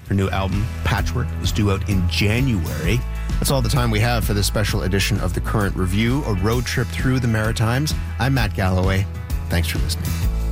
Her new album, Patchwork, is due out in January. That's all the time we have for this special edition of The Current Review, a road trip through the Maritimes. I'm Matt Galloway. Thanks for listening.